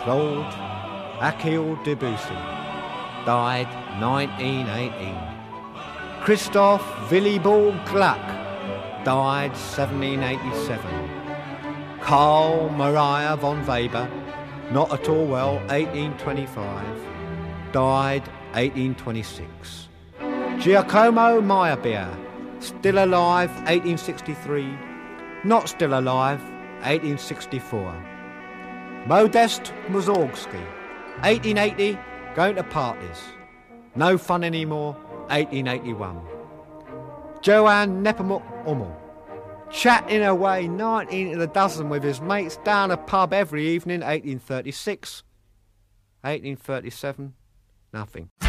Claude Achille Debussy, died 1918. Christoph Willibald Gluck, died 1787. Carl Maria von Weber, not at all well, 1825, died 1826. Giacomo Meyerbeer, still alive, 1863, not still alive, 1864. Modest Mussorgsky, 1880, going to parties, no fun anymore, 1881. Johann Nepomuk Hummel, chatting away 19 to the dozen with his mates down a pub every evening, 1836. 1837, nothing.